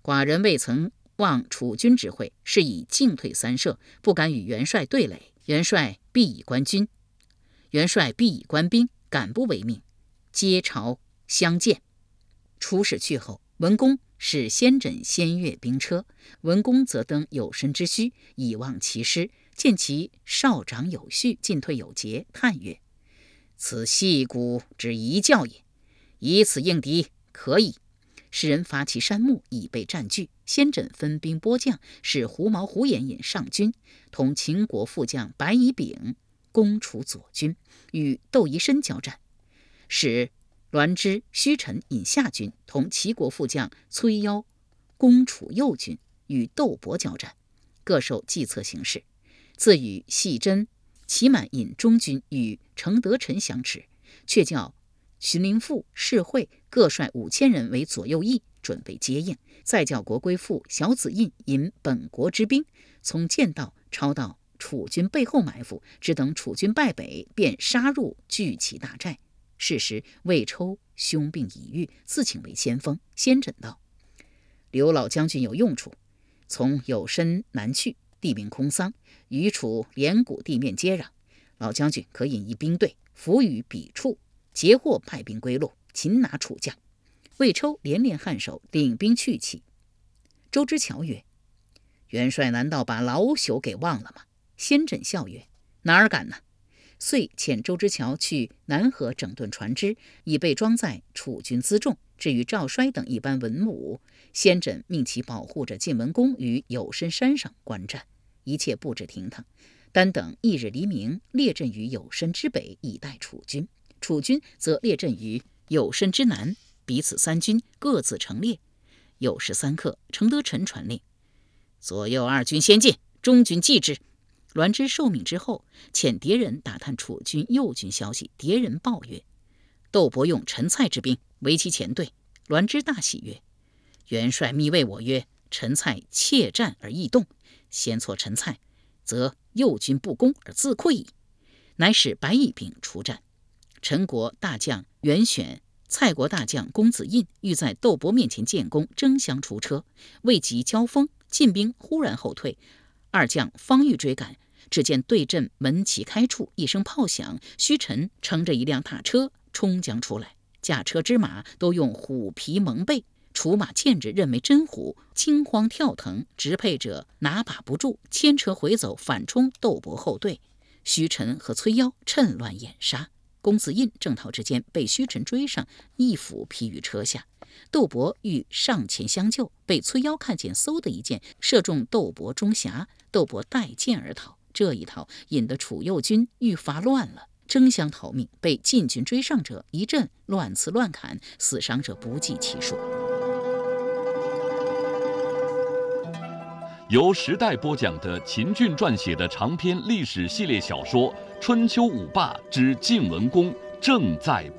寡人未曾望楚军之会，是以进退三舍，不敢与元帅对垒。元帅必以官军，敢不为命，皆朝相见。出使去后，文公使先轸先阅兵车，文公则登有身之墟，以望其师，见其少长有序，进退有节，叹曰：此戏鼓之一教也，以此应敌，可矣。使人伐其山木，以备战据。先轸分兵拨将，使胡毛、胡延引上军，同秦国副将白乙丙攻楚左军，与窦宜申交战；使栾枝、胥臣引下军，同齐国副将崔夭攻楚右军，与窦伯交战，各受计策行事。自与细真、齐满引中军与程德臣相持，却叫荀林父、士会各率5000人为左右翼，准备接应。再叫国归父小子印引本国之兵，从剑道抄到楚军背后埋伏，只等楚军败北，便杀入聚其大寨。是时魏抽凶病已愈，自请为先锋。先轸道：刘老将军有用处，从有身南去，地名空桑，与楚连谷地面接壤，老将军可引一兵队伏于彼处，截获败兵归路，擒拿楚将。魏抽连连颔首，领兵去起。周之乔曰：元帅难道把老朽给忘了吗？先轸笑曰：哪儿敢呢！遂遣周之乔去南河整顿船只，以备装载楚军辎重。至于赵衰等一般文武，先轸命其保护着晋文公于有身山上观战，一切布置停当，单等翌日黎明，列阵于有身之北，以待楚军。楚军则列阵于有身之南，彼此三军各自成列。酉时3刻，程德臣传令：左右2军先进，中军继之。栾枝受命之后，遣迭人打探楚军右军消息。迭人报曰：窦伯用陈蔡之兵为其前队。栾枝大喜曰：元帅密谓我曰，陈蔡怯战而易动，先挫陈蔡，则右军不攻而自溃矣。乃使白乙丙出战。陈国大将袁选、蔡国大将公子印欲在窦伯面前建功，争相出车，未及交锋，晋兵忽然后退。2将方欲追赶，只见对阵门旗开处，一声炮响，胥臣乘着一辆大车冲将出来，驾车之马都用虎皮蒙背，楚马见之认为真虎，惊慌跳腾，直配者拿把不住，牵车回走，反冲窦伯后队。胥臣和崔夭趁乱掩杀。公子印正逃之间，被胥臣追上，一斧劈于车下。窦伯欲上前相救，被崔夭看见，嗖的一箭射中窦伯中匣，窦伯带箭而逃。这一逃，引得楚右军愈发乱了，争相逃命，被晋军追上者一阵乱刺乱砍，死伤者不计其数。 由时代播讲的秦俊撰写的长篇历史系列小说《春秋五霸之晋文公》正在播